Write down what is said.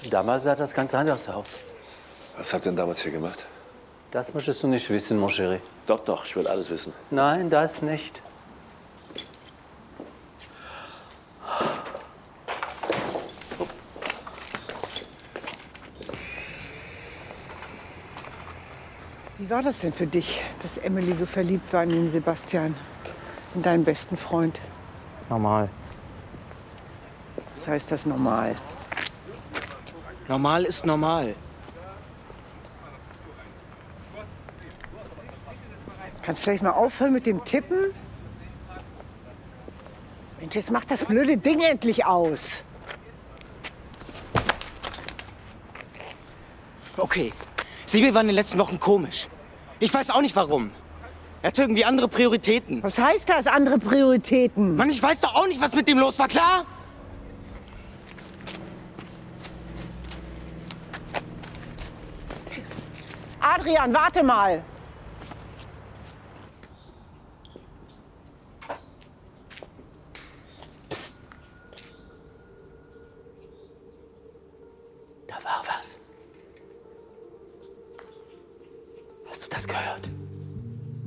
Damals sah das ganz anders aus. Was habt ihr denn damals hier gemacht? Das möchtest du nicht wissen, mon chéri. Doch, doch, ich will alles wissen. Nein, das nicht. Wie war das denn für dich, dass Emily so verliebt war in den Sebastian, in deinen besten Freund? Normal. Was heißt das normal? Normal ist normal. Kannst du vielleicht mal aufhören mit dem Tippen? Mensch, jetzt mach das blöde Ding endlich aus. Okay. Sibyl war in den letzten Wochen komisch. Ich weiß auch nicht warum. Er hatte irgendwie andere Prioritäten. Was heißt das, andere Prioritäten? Mann, ich weiß doch auch nicht, was mit dem los war, klar? Adrian, warte mal. Psst. Da war was. Hast du das gehört?